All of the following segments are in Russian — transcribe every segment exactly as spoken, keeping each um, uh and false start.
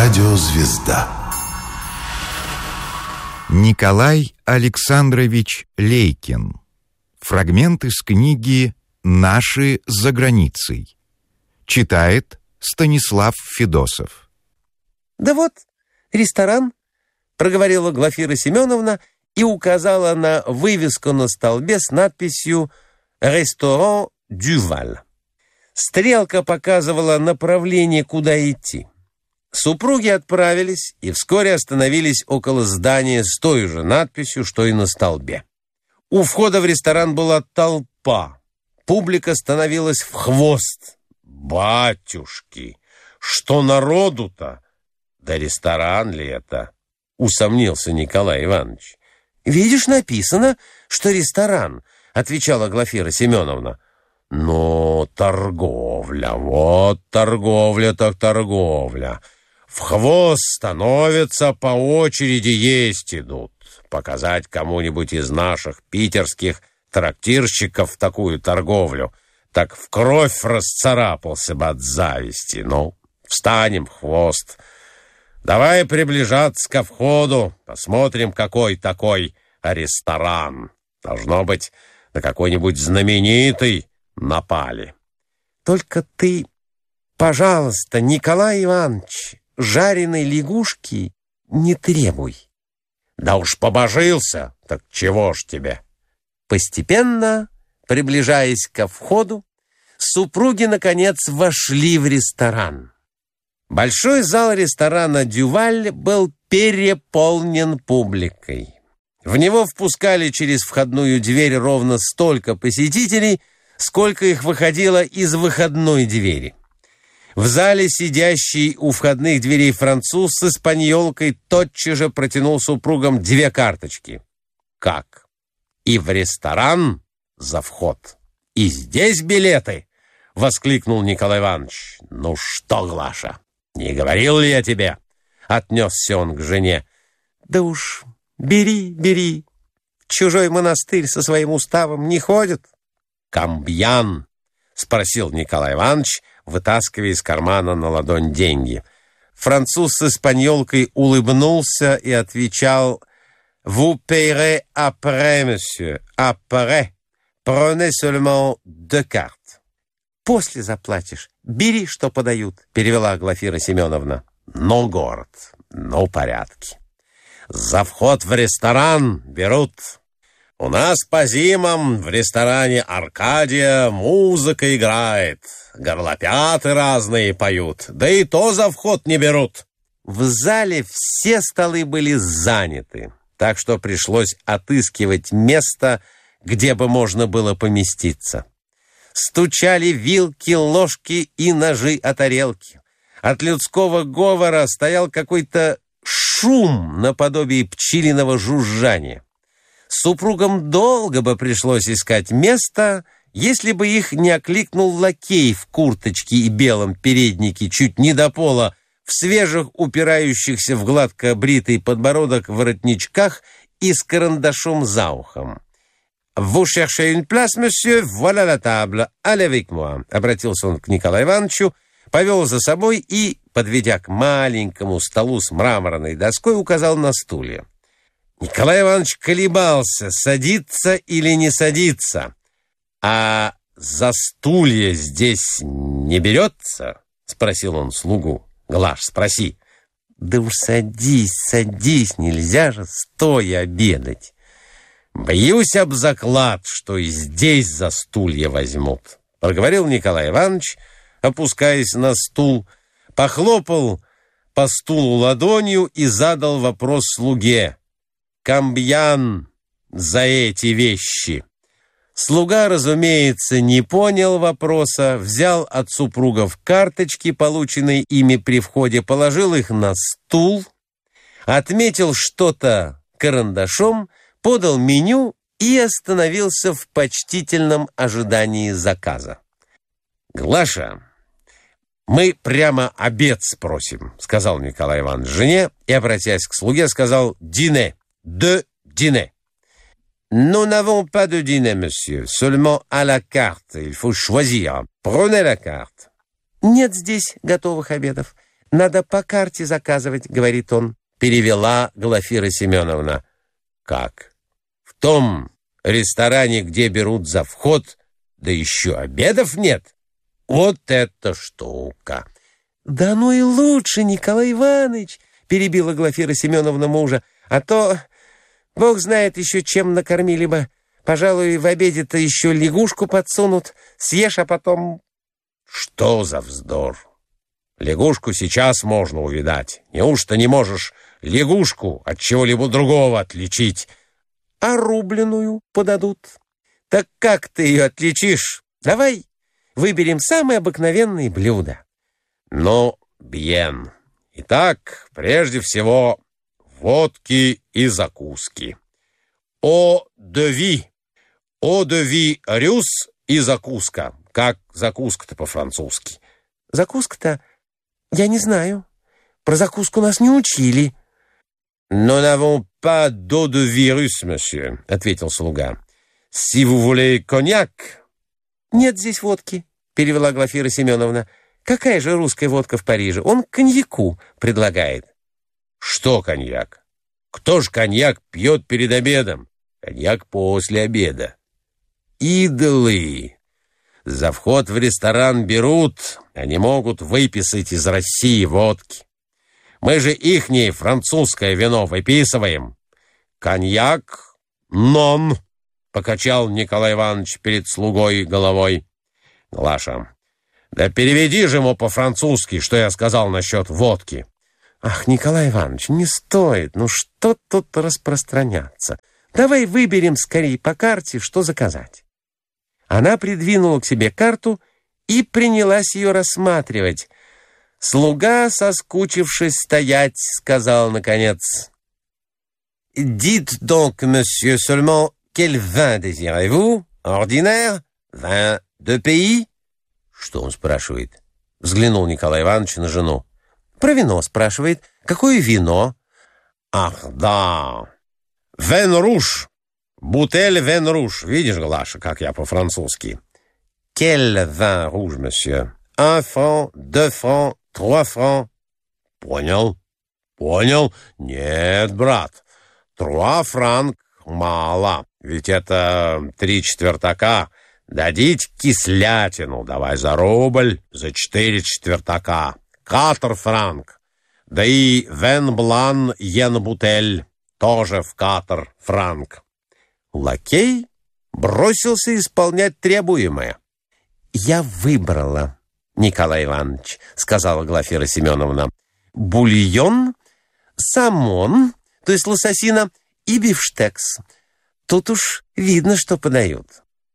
Радиозвезда. Николай Александрович Лейкин. Фрагмент из книги «Наши за границей». Читает Станислав Федосов. «Да вот, ресторан», — проговорила Глафира Семеновна и указала на вывеску на столбе с надписью «Ресторан Дюваль». Стрелка показывала направление, куда идти. Супруги отправились и вскоре остановились около здания с той же надписью, что и на столбе. У входа в ресторан была толпа. Публика становилась в хвост. «Батюшки, что народу-то? Да ресторан ли это?» — усомнился Николай Иванович. «Видишь, написано, что ресторан», — отвечала Глафира Семеновна. «Ну, торговля, вот торговля так торговля. В хвост становятся, по очереди есть идут. Показать кому-нибудь из наших питерских трактирщиков такую торговлю, так в кровь расцарапался бы от зависти. Ну, встанем в хвост. Давай приближаться ко входу, посмотрим, какой такой ресторан. Должно быть, на какой-нибудь знаменитый напали. Только ты, пожалуйста, Николай Иванович, жареной лягушки не требуй». «Да уж побожился, так чего ж тебе?» Постепенно, приближаясь ко входу, супруги, наконец, вошли в ресторан. Большой зал ресторана «Дюваль» был переполнен публикой. В него впускали через входную дверь ровно столько посетителей, сколько их выходило из выходной двери. В зале сидящий у входных дверей француз с испаньолкой тотчас же протянул супругам две карточки. «Как? И в ресторан за вход? И здесь билеты?» — воскликнул Николай Иванович. «Ну что, Глаша, не говорил ли я тебе?» — отнесся он к жене. «Да уж, бери, бери. В чужой монастырь со своим уставом не ходят». «Камбьян?» — спросил Николай Иванович, вытаскивая из кармана на ладонь деньги. Француз с испаньолкой улыбнулся и отвечал: «Vous payerez après, monsieur, après. Prenez seulement deux cartes». «После заплатишь. Бери, что подают», — перевела Глафира Семеновна. «Ну, город, ну, порядки. За вход в ресторан берут. У нас по зимам в ресторане «Аркадия» музыка играет, горлопяты разные поют, да и то за вход не берут». В зале все столы были заняты, так что пришлось отыскивать место, где бы можно было поместиться. Стучали вилки, ложки и ножи о тарелки. От людского говора стоял какой-то шум наподобие пчелиного жужжания. Супругам долго бы пришлось искать место, если бы их не окликнул лакей в курточке и белом переднике чуть не до пола, в свежих, упирающихся в гладко бритый подбородок воротничках и с карандашом за ухом. «Vous cherchez une place, monsieur? Voilà la table. Allez avec moi», — обратился он к Николаю Ивановичу, повел за собой и, подведя к маленькому столу с мраморной доской, указал на стулья. Николай Иванович колебался, садиться или не садиться. «А за стулья здесь не берется?» — спросил он слугу. «Глаш, спроси». «Да уж садись, садись, нельзя же стоя обедать». «Боюсь об заклад, что и здесь за стулья возьмут», — проговорил Николай Иванович, опускаясь на стул, похлопал по стулу ладонью и задал вопрос слуге. «Камбьян за эти вещи». Слуга, разумеется, не понял вопроса, взял от супругов карточки, полученные ими при входе, положил их на стул, отметил что-то карандашом, подал меню и остановился в почтительном ожидании заказа. «Глаша, мы прямо обед спросим», — сказал Николай Иванович жене и, обратясь к слуге, сказал «дîner». «De dîner». «Nous n'avons pas de dîner, monsieur, seulement à la carte. Il faut choisir. Prenez la carte». «Нет здесь готовых обедов. «Надо по карте заказывать», — говорит он. Перевела Глафира Семеновна. «Как? В том ресторане, где берут за вход, да еще обедов нет? Вот это штука!» «Да ну и лучше, Николай Иванович», — перебила Глафира Семеновна мужа, «а то, бог знает еще, чем накормили бы. Пожалуй, в обеде-то еще лягушку подсунут. Съешь, а потом...» «Что за вздор? Лягушку сейчас можно увидать. Неужто не можешь лягушку от чего-либо другого отличить?» «А рубленую подадут». «Так как ты ее отличишь? Давай выберем самые обыкновенные блюда». «Ну, бьен. Итак, прежде всего, водки и закуски. О-де-ви. О-де-ви рюс и закуска. Как закуска-то по-французски?» «Закуска-то я не знаю. Про закуску нас не учили». «Nous n'avons pas d'eau-de-vie russe, monsieur», — ответил слуга. «Si vous voulez cognac...» «Нет здесь водки», — перевела Глафира Семеновна. «Какая же русская водка в Париже? Он коньяку предлагает». «Что коньяк? Кто ж коньяк пьет перед обедом? Коньяк после обеда». «Идолы! За вход в ресторан берут, они могут выписать из России водки. Мы же ихнее французское вино выписываем. Коньяк — нон», — покачал Николай Иванович перед слугой головой. «Глаша, да переведи же ему по-французски, что я сказал насчет водки». «Ах, Николай Иванович, не стоит, ну что тут распространяться? Давай выберем скорее по карте, что заказать». Она придвинула к себе карту и принялась ее рассматривать. Слуга, соскучившись стоять, сказал наконец: «Dites donc, monsieur, seulement quel vin désirez-vous? Ordinaire? Vin de pays?» «Что он спрашивает?» Взглянул Николай Иванович на жену. «Про вино спрашивает. Какое вино?» «Ах, да! Вен руж! Бутель вен руж. Видишь, Глаша, как я по-французски?» «Quel vin rouge, monsieur? Un franc, deux francs, trois francs?» «Понял, понял. Нет, брат, trois francs мало, ведь это три четвертака. Дадите кислятину, давай за рубль, за четыре четвертака. Quatre francs. Да и вен блан ен бутель тоже в quatre francs». Лакей бросился исполнять требуемое. «Я выбрала, Николай Иванович», — сказала Глафира Семеновна, «бульон, самон, то есть лососина, и бифштекс. Тут уж видно, что подают».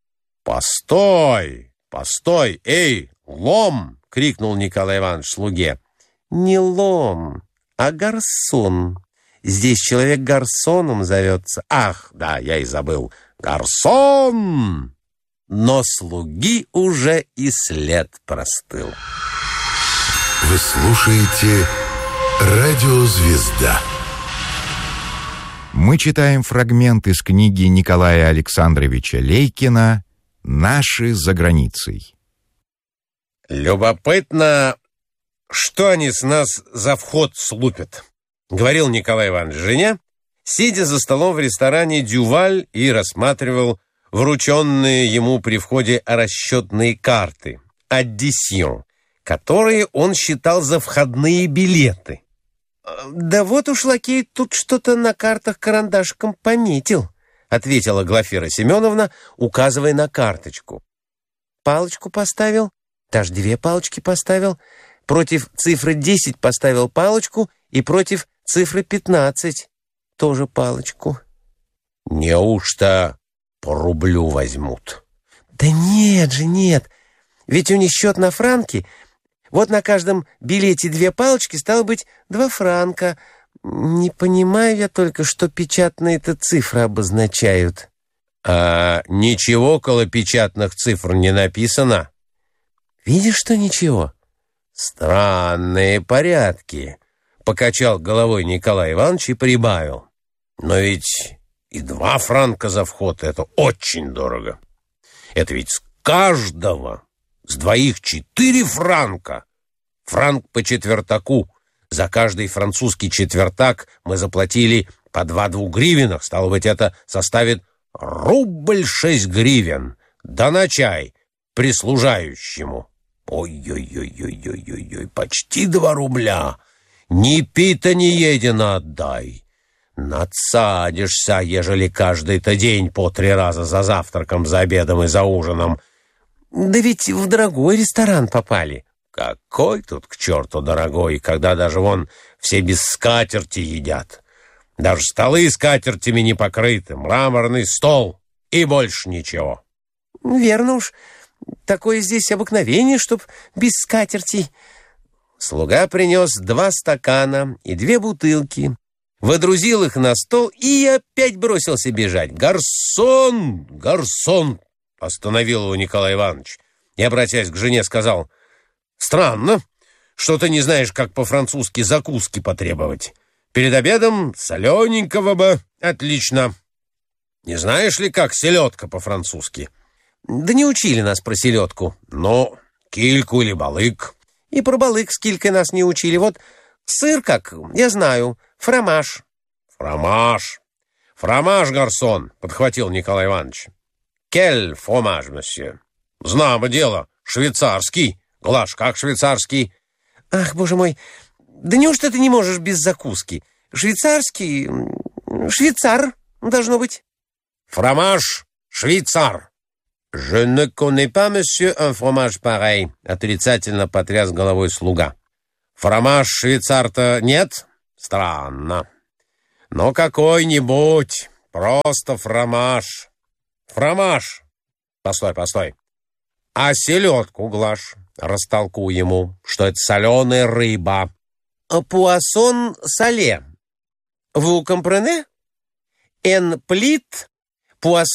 «Постой, постой, эй, лом!» — крикнул Николай Иванович слуге. «Не лом, а гарсон. Здесь человек гарсоном зовется». «Ах, да, я и забыл. Гарсон!» Но слуги уже и след простыл. Вы слушаете «Радио Звезда». Мы читаем фрагмент из книги Николая Александровича Лейкина «Наши за границей». «Любопытно, что они с нас за вход слупят», — говорил Николай Иванович жене, сидя за столом в ресторане «Дюваль» и рассматривал врученные ему при входе расчетные карты «Аддисьон», которые он считал за входные билеты. «Да вот уж лакей тут что-то на картах карандашиком пометил», — ответила Глафира Семеновна, указывая на карточку. «Палочку поставил, даже две палочки поставил, против цифры десять поставил палочку и против цифры пятнадцать тоже палочку». «Неужто по рублю возьмут?» «Да нет же, нет. Ведь у них счет на франки. Вот на каждом билете две палочки, стало быть, два франка. Не понимаю я только, что печатные-то цифры обозначают». «А ничего около печатных цифр не написано?» «Видишь, что ничего?» «Странные порядки», — покачал головой Николай Иванович и прибавил. «Но ведь и два франка за вход — это очень дорого. Это ведь с каждого, с двоих четыре франка. Франк по четвертаку. За каждый французский четвертак мы заплатили по два двугривенных. Стало быть, это составит рубль шесть гривен. Да на чай прислужающему. Ой-ой-ой-ой-ой-ой, почти два рубля. Ни пита, ни едина отдай. Надсадишься, ежели каждый-то день по три раза за завтраком, за обедом и за ужином. Да ведь в дорогой ресторан попали. Какой тут к черту дорогой, когда даже вон все без скатерти едят. Даже столы скатертями не покрыты, мраморный стол и больше ничего. Верно уж, такое здесь обыкновение, чтоб без скатертей. Слуга принес два стакана и две бутылки, водрузил их на стол и опять бросился бежать. «Гарсон! Гарсон!» — остановил его Николай Иванович и, обратясь к жене, сказал: «Странно, что ты не знаешь, как по-французски закуски потребовать. Перед обедом солененького бы отлично. Не знаешь ли, как селедка по-французски?» Да не учили нас про селедку. «Ну, кильку или балык?» И про балык с килькой нас не учили. Вот сыр как, я знаю, фромаж. «Фромаж! Фромаж, гарсон!» — подхватил Николай Иванович. «Кель фромаж, месье?» «Знамо дело, швейцарский. Глаш, как швейцарский?» Ах, боже мой, да неужто ты не можешь без закуски? Швейцарский... швейцар, должно быть. «Фромаж швейцар!» «Je ne connais pas, monsieur, un fromage pareil», — отрицательно потряс головой слуга. «Фромаж швейцар-то нет? Странно. Но какой-нибудь, просто фромаж. Фромаж! Постой, постой. А селедку, Глаш, растолкуй ему, что это соленая рыба». «Пуассон сале. Vous comprenez? En plit, poisson